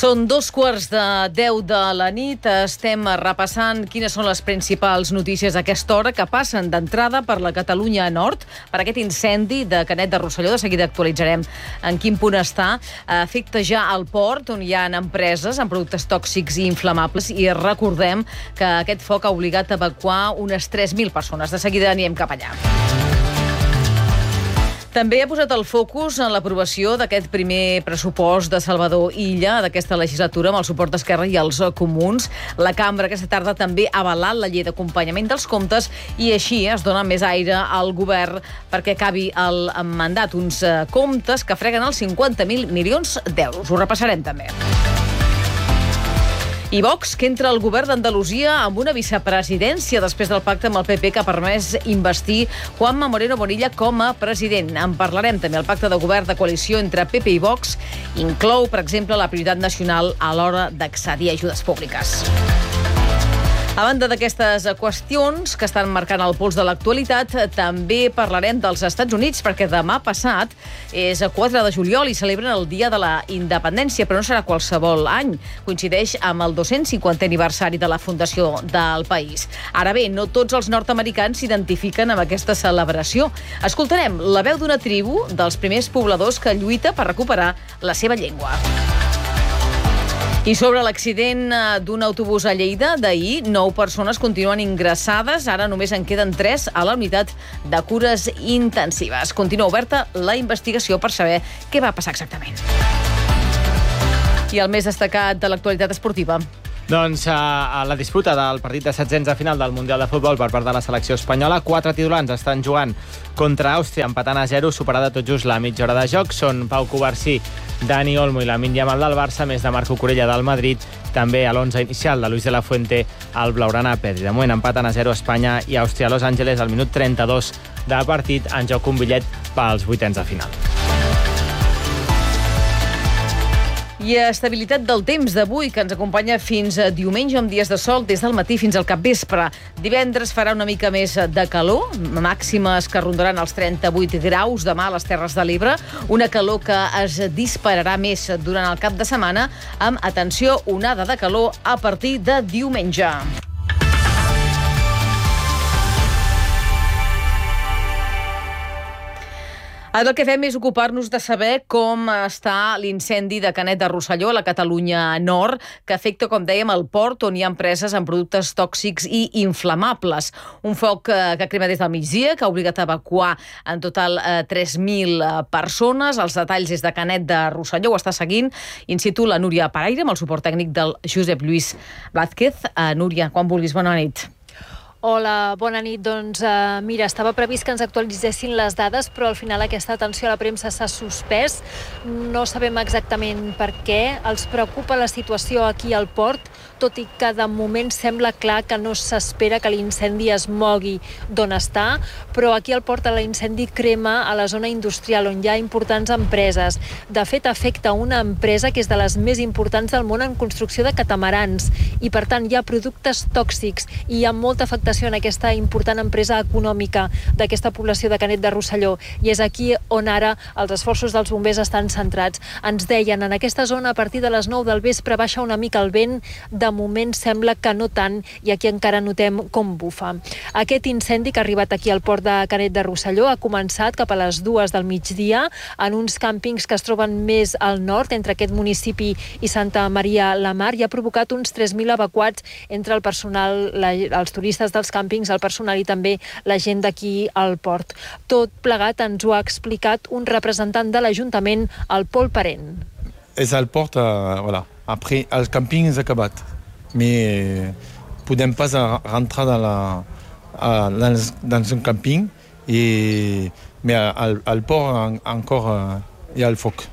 Són 2:15 de la nit. Estem repassant quines són les principals notícies a aquesta hora que passen d'entrada per la Catalunya Nord, per aquest incendi de Canet de Rosselló. De seguida actualitzarem en quin punt està. Afecta ja el port, on hi ha empreses amb productes tòxics i inflamables, i recordem que aquest foc ha obligat a evacuar unes 3.000 persones. De seguida anirem cap allà. També ha posat el focus en l'aprovació d'aquest primer pressupost de Salvador Illa d'aquesta legislatura amb el suport d'Esquerra i els Comuns. La cambra aquesta tarda també ha avalat la llei d'acompanyament dels comptes i així es dona més aire al govern perquè acabi el mandat. Uns comptes que freguen els 50.000 milions d'euros. Ho repassarem també. I Vox, que entra al govern d'Andalusia amb una vicepresidència després del pacte amb el PP que ha permès investir Juanma Moreno Bonilla com a president. En parlarem també. El pacte de govern de coalició entre PP i Vox inclou, per exemple, la prioritat nacional a l'hora d'accedir a ajudes públiques. A banda d'aquestes qüestions que estan marcant el pols de l'actualitat, també parlarem dels Estats Units, perquè demà passat és 4 de juliol i celebren el Dia de la Independència, però no serà qualsevol any. Coincideix amb el 250è aniversari de la fundació del país. Ara bé, no tots els nord-americans s'identifiquen amb aquesta celebració. Escoltarem la veu d'una tribu dels primers pobladors que lluita per recuperar la seva llengua. I sobre l'accident d'un autobús a Lleida d'ahir, 9 persones continuen ingressades. Ara només en queden 3 a la unitat de cures intensives. Continua oberta la investigació per saber què va passar exactament. I el més destacat de l'actualitat esportiva. Doncs a la disputa del partit de setzents de final del Mundial de Futbol per part de la selecció espanyola, 4 titulants estan jugant contra Àustria, empatant a 0, superada tot just la mitja hora de joc. Són Pau Covarsí, Dani Olmo i Lamine Yamal del Barça, més de Marco Corella del Madrid, també a l'11 inicial de Luis de la Fuente, el blaugrana Pedri. De moment empaten a 0 Espanya i Àustria a Los Angeles al minut 32 de partit, en joc un bitllet pels vuitens de final. I estabilitat del temps d'avui, que ens acompanya fins a diumenge amb dies de sol des del matí fins al capvespre. Divendres farà una mica més de calor, màximes que rondaran els 38 graus demà a les Terres de l'Ebre, una calor que es dispararà més durant el cap de setmana amb, atenció, onada de calor a partir de diumenge. Ara el que fem és ocupar-nos de saber com està l'incendi de Canet de Rosselló a la Catalunya Nord, que afecta, com dèiem, el port on hi ha empreses amb productes tòxics i inflamables. Un foc que ha cremat des del migdia, que ha obligat a evacuar en total 3.000 persones. Els detalls des de Canet de Rosselló ho està seguint in situ la Núria Paraire, amb el suport tècnic del Josep Lluís Blázquez. Núria, quan vulguis, bona nit. Hola, bona nit. Doncs mira, estava previst que ens actualitzessin les dades, però al final aquesta atenció a la premsa s'ha suspès. No sabem exactament per què. Els preocupa la situació aquí al port, tot i que de moment sembla clar que no s'espera que l'incendi es mogui d'on està, però aquí al port l'incendi crema a la zona industrial on hi ha importants empreses. De fet, afecta una empresa que és de les més importants del món en construcció de catamarans i, per tant, hi ha productes tòxics i hi ha molta afectació en aquesta important empresa econòmica d'aquesta població de Canet de Rosselló, i és aquí on ara els esforços dels bombers estan centrats. Ens deien, en aquesta zona a partir de les 9 del vespre baixa una mica el vent, de moment sembla que no tant, i aquí encara notem com bufa. Aquest incendi que ha arribat aquí al port de Canet de Rosselló ha començat cap a les 2 del migdia en uns càmpings que es troben més al nord, entre aquest municipi i Santa Maria la Mar, i ha provocat uns 3.000 evacuats entre el personal, els turistes dels càmpings, el personal i també la gent d'aquí al port. Tot plegat ens ho ha explicat un representant de l'Ajuntament, el Pol Parent. És al port, voilà. Après, el càmping és acabat. Mais podem pas rentrar dans un càmping, mais al port encara hi ha el foc.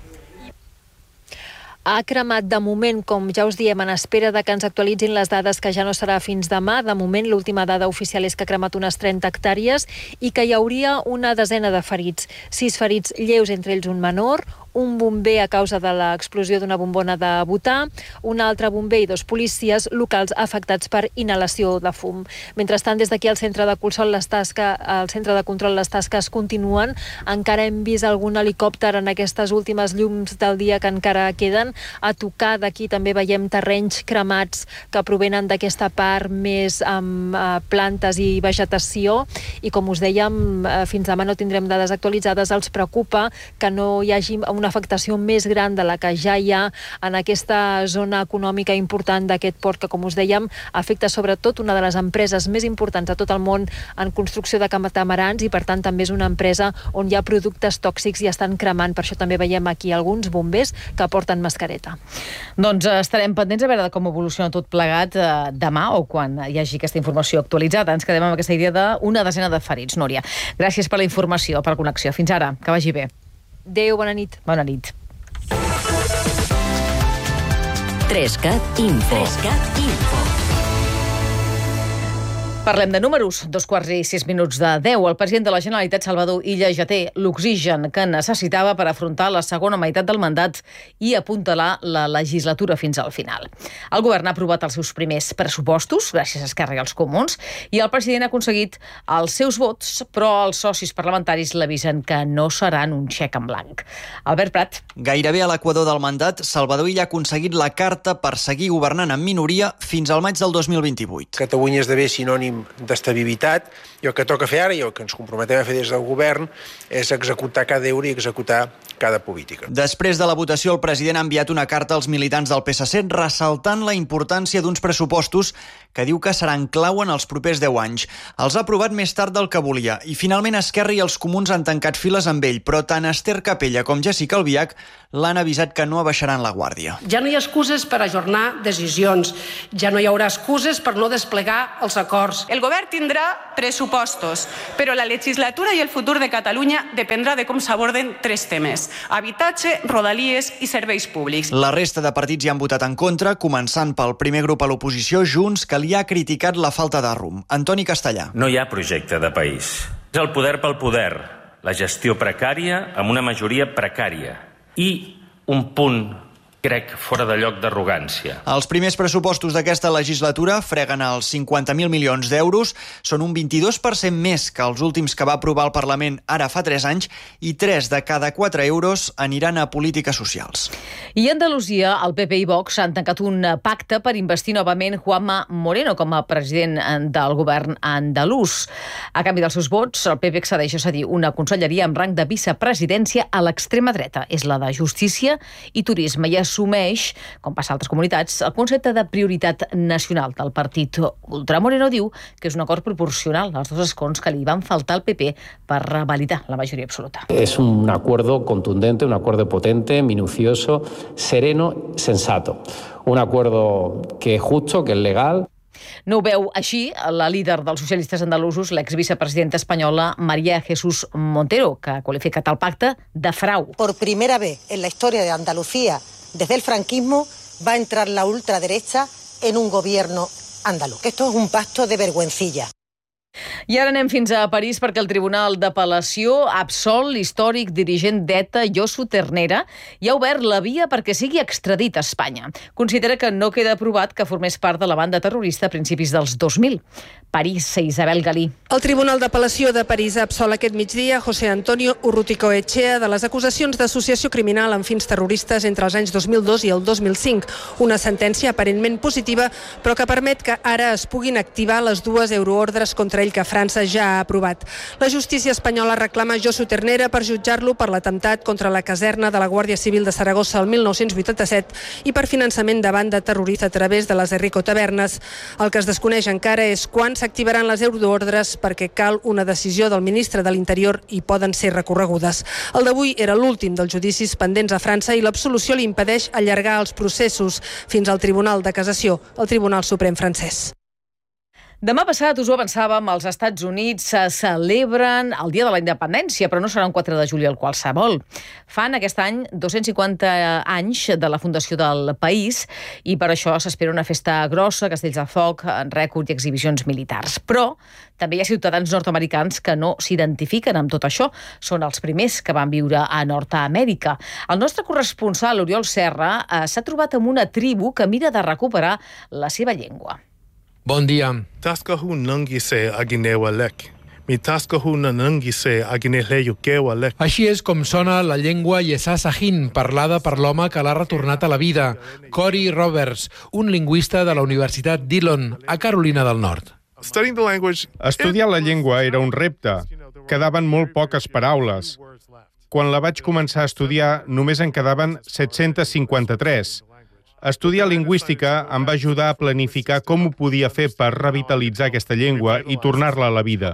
Ha cremat de moment, com ja us diem, en espera de que ens actualitzin les dades, que ja no serà fins demà. De moment, l'última dada oficial és que ha cremat unes 30 hectàrees i que hi hauria una desena de ferits. 6 ferits lleus, entre ells un menor, un bomber a causa de l'explosió d'una bombona de butà, un altre bomber i 2 policies locals afectats per inhalació de fum. Mentrestant, des d'aquí al centre de control les tasques continuen. Encara hem vist algun helicòpter en aquestes últimes llums del dia que encara queden. A tocar d'aquí també veiem terrenys cremats que provenen d'aquesta part més amb plantes i vegetació, i com us dèiem, fins demà no tindrem dades actualitzades. Els preocupa que no hi hagi una afectació més gran de la que ja hi ha en aquesta zona econòmica important d'aquest port, que, com us dèiem, afecta sobretot una de les empreses més importants a tot el món en construcció de catamarans, i per tant també és una empresa on hi ha productes tòxics i estan cremant. Per això també veiem aquí alguns bombers que porten mascareta. Doncs estarem pendents a veure com evoluciona tot plegat demà o quan hi hagi aquesta informació actualitzada. Ens quedem amb aquesta idea d'una desena de ferits. Núria, gràcies per la informació, per connexió. Fins ara, que vagi bé. Adéu, bona nit. Bona nit. 3CAT Info. Parlem de números. 2:06 de 10. El president de la Generalitat, Salvador Illa, ja té l'oxigen que necessitava per afrontar la segona meitat del mandat i apuntalar la legislatura fins al final. El govern ha aprovat els seus primers pressupostos, gràcies a Esquerra i als Comuns, i el president ha aconseguit els seus vots, però els socis parlamentaris l'avisen que no seran un xec en blanc. Albert Prat. Gairebé a l'equador del mandat, Salvador Illa ha aconseguit la carta per seguir governant en minoria fins al maig del 2028. Catalunya esdevé sinònim d'estabilitat, i el que toca fer ara, i el que ens comprometem a fer des del govern, és executar cada euro i executar cada política. Després de la votació, el president ha enviat una carta als militants del PSC ressaltant la importància d'uns pressupostos que diu que seran clau en els propers 10 anys. Els ha aprovat més tard del que volia, i finalment Esquerra i els Comuns han tancat files amb ell, però tant Esther Capella com Jessica Albiach l'han avisat que no abaixaran la guàrdia. Ja no hi ha excuses per ajornar decisions, ja no hi haurà excuses per no desplegar els acords. El govern tindrà pressupostos, però la legislatura i el futur de Catalunya dependrà de com s'aborden 3 temes: habitatge, rodalies i serveis públics. La resta de partits hi han votat en contra, començant pel primer grup a l'oposició, Junts, que li ha criticat la falta de rumb. Antoni Castellà. No hi ha projecte de país. És el poder pel poder, la gestió precària amb una majoria precària i un punt, crec, fora de lloc d'arrogància. Els primers pressupostos d'aquesta legislatura freguen els 50.000 milions d'euros, són un 22% més que els últims que va aprovar el Parlament ara fa 3 anys, i 3 de cada 4 euros aniran a polítiques socials. I a Andalusia, el PP i Vox han tancat un pacte per investir novament Juanma Moreno com a president del govern andalús. A canvi dels seus vots, el PP accedeix a cedir una conselleria amb rang de vicepresidència a l'extrema dreta. És la de Justícia i Turisme, i assumeix, com passa a altres comunitats, el concepte de prioritat nacional del partit ultra. Moreno diu que és un acord proporcional als 2 escons que li van faltar al PP per revalidar la majoria absoluta. Es un acuerdo contundente, un acuerdo potente, minucioso, sereno, sensato. Un acuerdo que es justo, que es legal. No ho veu així la líder dels socialistes andalusos, l'exvicepresidenta espanyola María Jesús Montero, que ha qualificat el pacte de frau. Por primera vez en la historia de Andalucía, desde el franquismo, va a entrar la ultraderecha en un gobierno andaluz. Esto es un pacto de vergüencilla. I ara anem fins a París perquè el Tribunal d'Apel·lació ha absolt l'històric dirigent d'ETA, Josu Ternera, i ha obert la via perquè sigui extradit a Espanya. Considera que no queda aprovat que formés part de la banda terrorista a principis dels 2000. París, Isabel Galí. El Tribunal d'Apel·lació de París ha absolt aquest migdia José Antonio Urruticoechea de les acusacions d'associació criminal amb fins terroristes entre els anys 2002 i el 2005. Una sentència aparentment positiva, però que permet que ara es puguin activar les 2 euroordres contra ell que França ja ha aprovat. La justícia espanyola reclama Josu Ternera per jutjar-lo per l'atemptat contra la caserna de la Guàrdia Civil de Saragossa el 1987 i per finançament de banda terrorista a través de les Enrico Tabernes. El que es desconeix encara és quan s'activaran les euroordres, perquè cal una decisió del ministre de l'Interior i poden ser recorregudes. El d'avui era l'últim dels judicis pendents a França i l'absolució li impedeix allargar els processos fins al Tribunal de Cassació, el Tribunal Suprem francès. Demà passat, us ho avançàvem, als Estats Units celebren el Dia de la Independència, però no serà un 4 de juliol qualsevol. Fan aquest any 250 anys de la fundació del país i per això s'espera una festa grossa, castells de foc, rècord i exhibicions militars. Però també hi ha ciutadans nord-americans que no s'identifiquen amb tot això. Són els primers que van viure a Nord-Amèrica. El nostre corresponsal, Oriol Serra, s'ha trobat amb una tribu que mira de recuperar la seva llengua. Bon dia. Així és com sona la llengua Yesá Sahin, parlada per l'home que l'ha retornat a la vida, Corey Roberts, un lingüista de la Universitat Dillon, a Carolina del Nord. Estudiar la llengua era un repte. Quedaven molt poques paraules. Quan la vaig començar a estudiar, només en quedaven 753. Estudiar lingüística em va ajudar a planificar com ho podia fer per revitalitzar aquesta llengua i tornar-la a la vida.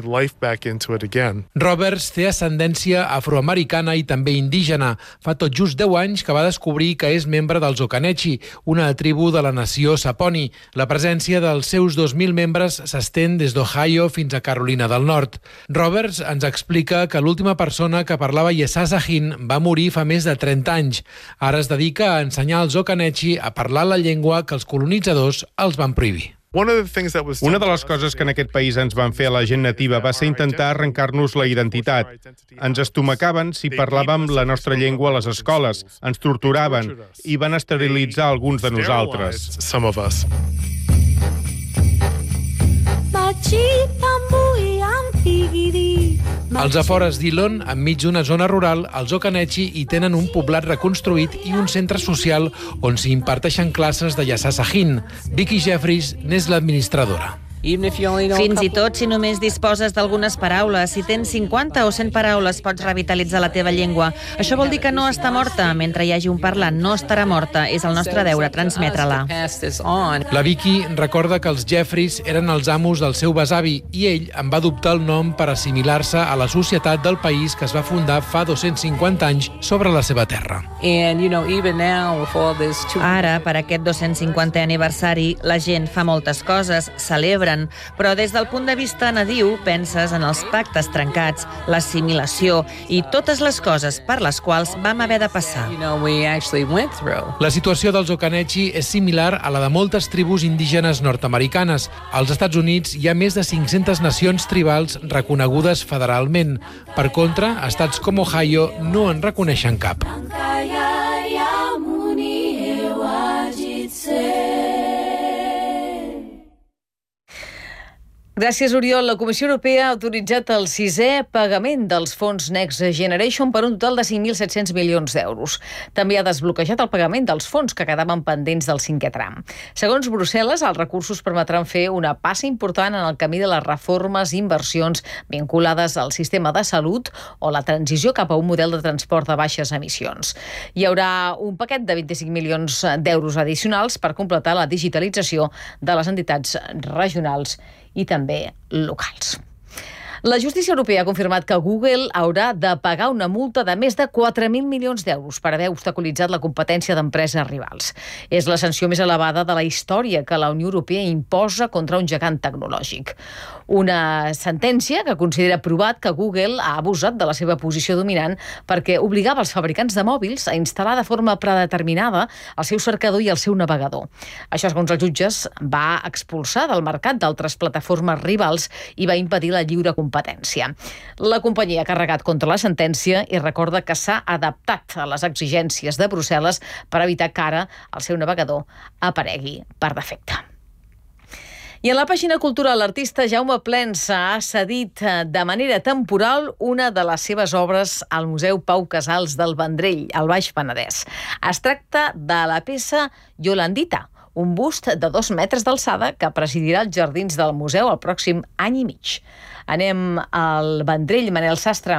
Roberts té ascendència afroamericana i també indígena. Fa tot just 10 anys que va descobrir que és membre dels Occanechi, una tribu de la nació Saponi. La presència dels seus 2.000 membres s'estén des d'Ohio fins a Carolina del Nord. Roberts ens explica que l'última persona que parlava Yesá Sahin va morir fa més de 30 anys. Ara es dedica a ensenyar als Occanechi a parlar la llengua que els colonitzadors els van prohibir. Una de les coses que en aquest país ens van fer a la gent nativa va ser intentar arrencar-nos la identitat. Ens estomacaven si parlàvem la nostra llengua a les escoles, ens torturaven i van esterilitzar alguns de nosaltres. Als afores d'Dillon, enmig d'una zona rural, els Occanechi hi tenen un poblat reconstruït i un centre social on s'hi imparteixen classes de Yesá Sahin. Vicky Jeffries n'és l'administradora. Fins i tot si només disposes d'algunes paraules, si tens 50 o 100 paraules pots revitalitzar la teva llengua. Això vol dir que no està morta. Mentre hi hagi un parlant, no estarà morta. És el nostre deure transmetre-la. La Vicky recorda que els Jeffries eren els amos del seu besavi i ell en va adoptar el nom per assimilar-se a la societat del país que es va fundar fa 250 anys sobre la seva terra. Ara, per aquest 250è aniversari, la gent fa moltes coses, celebra, però des del punt de vista nadiu penses en els pactes trencats, l'assimilació i totes les coses per les quals vam haver de passar. La situació dels Occanechi és similar a la de moltes tribus indígenes nord-americanes. Als Estats Units hi ha més de 500 nacions tribals reconegudes federalment. Per contra, estats com Ohio no en reconeixen cap. Gràcies, Oriol. La Comissió Europea ha autoritzat el 6è pagament dels fons Next Generation per un total de 5.700 milions d'euros. També ha desbloquejat el pagament dels fons que quedaven pendents del 5è tram. Segons Brussel·les, els recursos permetran fer una passa important en el camí de les reformes i inversions vinculades al sistema de salut o la transició cap a un model de transport de baixes emissions. Hi haurà un paquet de 25 milions d'euros addicionals per completar la digitalització de les entitats regionals i també locals. La justícia europea ha confirmat que Google haurà de pagar una multa de més de 4.000 milions d'euros per haver obstaculitzat la competència d'empreses rivals. És la sanció més elevada de la història que la Unió Europea imposa contra un gegant tecnològic. Una sentència que considera provat que Google ha abusat de la seva posició dominant perquè obligava els fabricants de mòbils a instal·lar de forma predeterminada el seu cercador i el seu navegador. Això, segons els jutges, va expulsar del mercat d'altres plataformes rivals i va impedir la lliure competència. La companyia ha carregat contra la sentència i recorda que s'ha adaptat a les exigències de Brussel·les per evitar que ara el seu navegador aparegui per defecte. I en la pàgina cultural, l'artista Jaume Plens ha cedit de manera temporal una de les seves obres al Museu Pau Casals del Vendrell, al Baix Penedès. Es tracta de la peça Yolandita, un bust de 2 metres d'alçada que presidirà els jardins del museu el pròxim any i mig. Anem al Vendrell, Manel Sastre.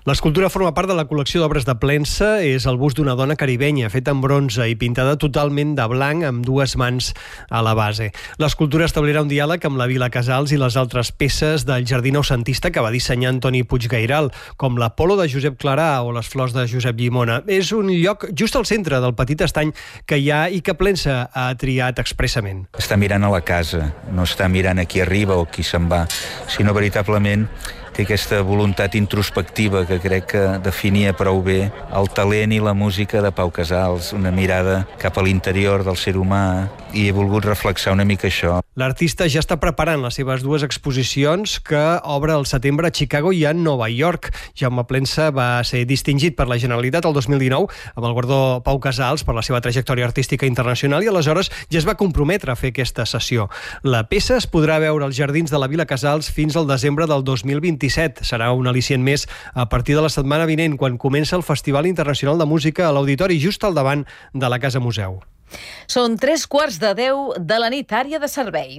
L'escultura forma part de la col·lecció d'obres de Plensa. És el bust d'una dona caribenya, feta en bronze i pintada totalment de blanc amb dues mans a la base. L'escultura establirà un diàleg amb la Vila Casals i les altres peces del jardí noucentista que va dissenyar Antoni Puigdeiral, com l'Apolo de Josep Clarà o les flors de Josep Llimona. És un lloc just al centre del petit estany que hi ha i que Plensa ha triat expressament. Està mirant a la casa, no està mirant a qui arriba o qui se'n va, sinó veritablement té aquesta voluntat introspectiva que crec que definia prou bé el talent i la música de Pau Casals, una mirada cap a l'interior del ser humà, i he volgut reflexar una mica això. L'artista ja està preparant les seves dues exposicions que obre al setembre a Chicago i a Nova York. Jaume Plensa va ser distingit per la Generalitat el 2019 amb el guardó Pau Casals per la seva trajectòria artística internacional i aleshores ja es va comprometre a fer aquesta sessió. La peça es podrà veure als jardins de la Vila Casals fins al desembre del 2027. Serà un al·licient més a partir de la setmana vinent, quan comença el Festival Internacional de Música a l'Auditori, just al davant de la Casa Museu. Són 9:45 de la nit, àrea de servei.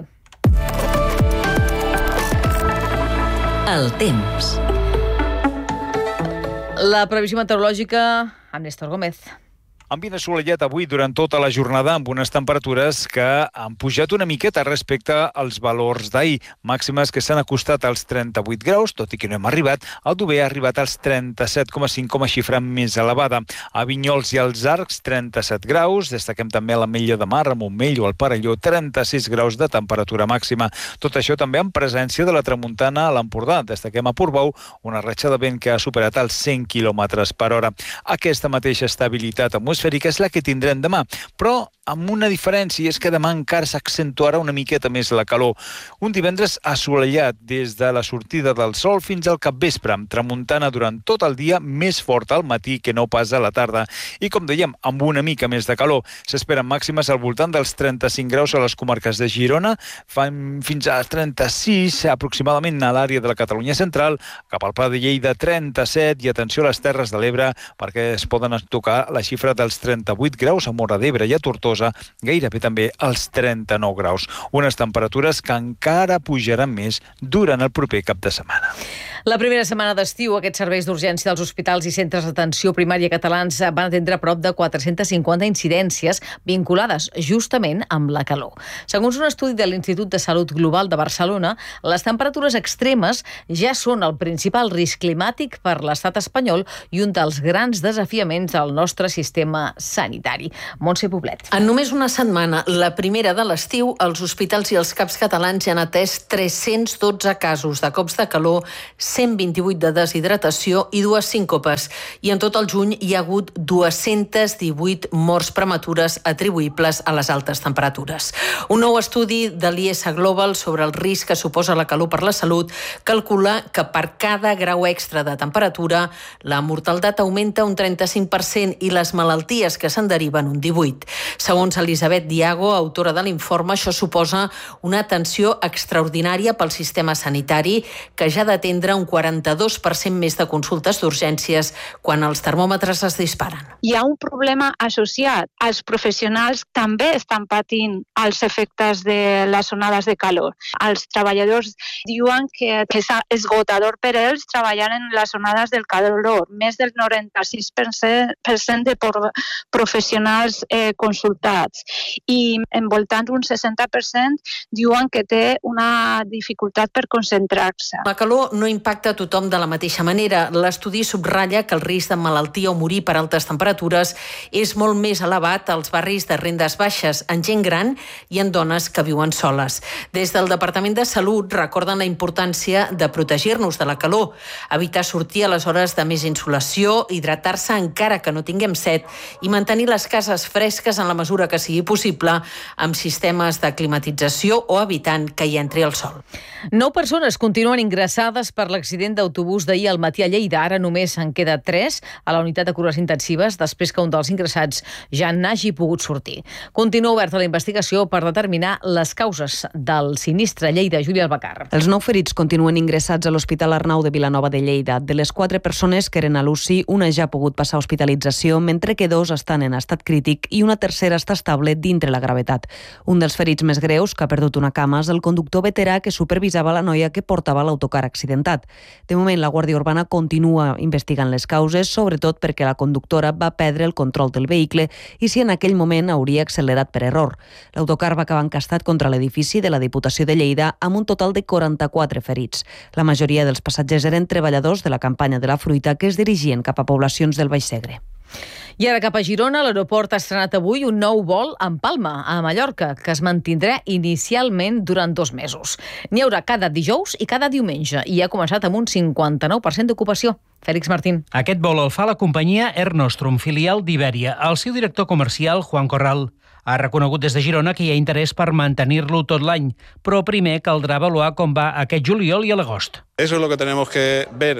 El temps. La previsió meteorològica amb Néstor Gómez. Ambient assolellat avui durant tota la jornada amb unes temperatures que han pujat una miqueta respecte als valors d'ahir. Màximes que s'han acostat als 38 graus, tot i que no hem arribat. El Dover ha arribat als 37,5 com a xifra més elevada. A Vinyols i als Arcs, 37 graus. Destaquem també a l'Ametlla de Mar, a Montmell o al Perelló, 36 graus de temperatura màxima. Tot això també en presència de la tramuntana a l'Empordà. Destaquem a Portbou una ratxa de vent que ha superat els 100 km per hora. Aquesta mateixa estabilitat atmosfèrica és la que tindrem demà, però amb una diferència, és que demà encara s'accentuarà una miqueta més la calor. Un divendres assolellat des de la sortida del sol fins al capvespre, amb tramuntana durant tot el dia, més forta al matí que no pas a la tarda. I com dèiem, amb una mica més de calor. S'esperen màximes al voltant dels 35 graus a les comarques de Girona, fins a 36 aproximadament a l'àrea de la Catalunya central, cap al Pla de Lleida 37, i atenció a les Terres de l'Ebre perquè es poden tocar la xifra dels 38 graus a Móra d'Ebre i a Tortosa, gairebé també als 39 graus. Unes temperatures que encara pujaran més durant el proper cap de setmana. La primera setmana d'estiu, aquests serveis d'urgència dels hospitals i centres d'atenció primària catalans van atendre prop de 450 incidències vinculades justament amb la calor. Segons un estudi de l'Institut de Salut Global de Barcelona, les temperatures extremes ja són el principal risc climàtic per l'estat espanyol i un dels grans desafiaments del nostre sistema sanitari. Montse Poblet. En només una setmana, la primera de l'estiu, els hospitals i els CAPs catalans ja han atès 312 casos de cops de calor, 128 de deshidratació i 2 síncopes. I en tot el juny hi ha hagut 218 morts prematures atribuïbles a les altes temperatures. Un nou estudi de l'IS Global sobre el risc que suposa la calor per la salut calcula que per cada grau extra de temperatura la mortaldat augmenta un 35% i les malalties que se'n deriven un 18%. Segons Elisabet Diago, autora de l'informe, això suposa una atenció extraordinària pel sistema sanitari que ja ha d'atendre un 42% més de consultes d'urgències quan els termòmetres es disparen. Hi ha un problema associat. Els professionals també estan patint els efectes de les onades de calor. Els treballadors diuen que és esgotador per ells treballar en les onades del calor. Més del 96% de professionals consultats. I envoltant un 60% diuen que té una dificultat per concentrar-se. La calor no impacta a tothom de la mateixa manera. L'estudi subratlla que el risc de malaltia o morir per altes temperatures és molt més elevat als barris de rendes baixes, en gent gran i en dones que viuen soles. Des del Departament de Salut recorden la importància de protegir-nos de la calor, evitar sortir a les hores de més insolació, hidratar-se encara que no tinguem set i mantenir les cases fresques en la mesura que sigui possible amb sistemes de climatització o evitant que hi entri el sol. 9 persones continuen ingressades per l'accident d'autobús d'ahir al matí a Lleida. Ara només en queda 3 a la unitat de cures intensives després que un dels ingressats ja n'hagi pogut sortir. Continua oberta la investigació per determinar les causes del sinistre. Lleida, Júlia Albacar. Els 9 ferits continuen ingressats a l'Hospital Arnau de Vilanova de Lleida. De les 4 persones que eren a l'UCI, una ja ha pogut passar hospitalització, mentre que que 2 estan en estat crític i una tercera està estable dintre la gravetat. Un dels ferits més greus, que ha perdut una cama, és el conductor veterà que supervisava la noia que portava l'autocar accidentat. De moment, la Guàrdia Urbana continua investigant les causes, sobretot perquè la conductora va perdre el control del vehicle i si en aquell moment hauria accelerat per error. L'autocar va acabar encastat contra l'edifici de la Diputació de Lleida amb un total de 44 ferits. La majoria dels passatgers eren treballadors de la campanya de la fruita que es dirigien cap a poblacions del Baix Segre. I ara cap a Girona, l'aeroport ha estrenat avui un nou vol en Palma, a Mallorca, que es mantindrà inicialment durant 2 mesos. N'hi haurà cada dijous i cada diumenge i ha començat amb un 59% d'ocupació. Fèlix Martín. Aquest vol el fa la companyia Air Nostrum, filial d'Ibèria. El seu director comercial, Juan Corral, ha reconegut des de Girona que hi ha interès per mantenir-lo tot l'any, però primer caldrà avaluar com va aquest juliol i a l'agost. Eso es lo que tenemos que ver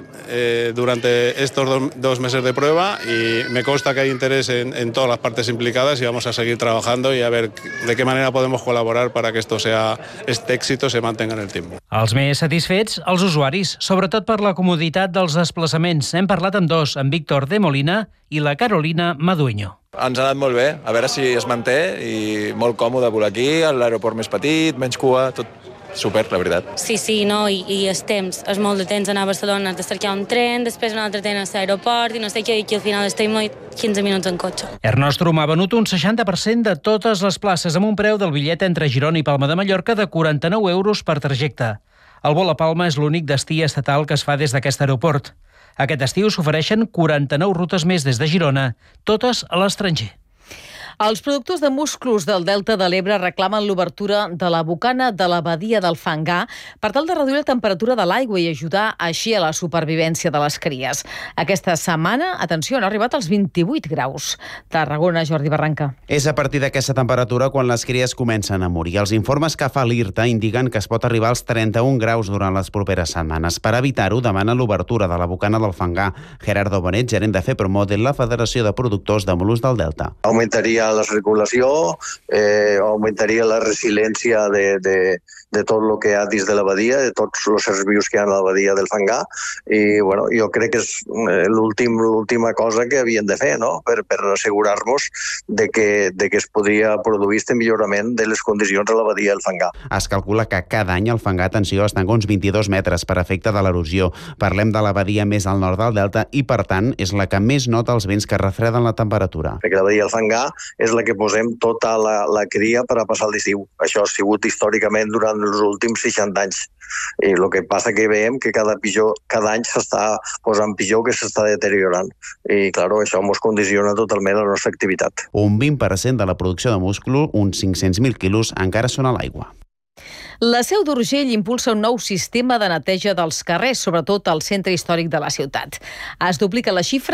durante estos 2 meses de prueba y me consta que hay interés en todas las partes implicadas y vamos a seguir trabajando y a ver de qué manera podemos colaborar para que este éxito se mantenga en el tiempo. Els més satisfets, els usuaris, sobretot per la comoditat dels desplaçaments. Hem parlat amb 2, en Víctor de Molina i la Carolina Madueño. Ens ha anat molt bé, a veure si es manté i molt còmode volar aquí, l'aeroport més petit, menys cua, tot super, la veritat. Sí, no, i el temps, és molt de temps anar a Barcelona, has de cercar un tren, després un altre tren a l'aeroport i no sé què, i al final estem 15 minuts en cotxe. Air Nostrum ha venut un 60% de totes les places amb un preu del bitllet entre Girona i Palma de Mallorca de 49 euros per trajecte. El vol a Palma és l'únic destí estatal que es fa des d'aquest aeroport. Aquest estiu s'ofereixen 49 rutes més des de Girona, totes a l'estranger. Els productors de musclos del Delta de l'Ebre reclamen l'obertura de la bocana de la badia del Fangar per tal de reduir la temperatura de l'aigua i ajudar així a la supervivència de les cries. Aquesta setmana, atenció, han arribat als 28 graus. Tarragona, Jordi Barranca. És a partir d'aquesta temperatura quan les cries comencen a morir. Els informes que fa l'IRTA indiquen que es pot arribar als 31 graus durant les properes setmanes. Per evitar-ho, demana l'obertura de la bocana del Fangar. Gerardo Bonet, gerent de FEPROMO de la Federació de Productors de Mol·luscs del Delta. Augmentaria la circulació, augmentaria la resiliència de tot el que hi ha dins de la badia, de tots els seres vius que hi ha a la badia del Fangar, i bueno, jo crec que és l'última cosa que havien de fer, no? Per assegurar-nos de que es podria produir aquest millorament de les condicions a la badia del Fangar. Es calcula que cada any el Fangar, atenció, es tanca uns 22 metres per efecte de l'erosió. Parlem de la badia més al nord del Delta i, per tant, és la que més nota els vents que refreden la temperatura. Perquè la badia del Fangar és la que posem tota la cria per a passar l'estiu. Això ha sigut històricament durant els últims 60 anys. I el que passa que veiem que cada any s'està posant pitjor, que s'està deteriorant. I, clar, això ens condiciona totalment la nostra activitat. Un 20% de la producció de múscul, uns 500.000 quilos, encara són a l'aigua. La Seu d'Urgell impulsa un nou sistema de neteja dels carrers, sobretot al centre històric de la ciutat. Es duplica la xifra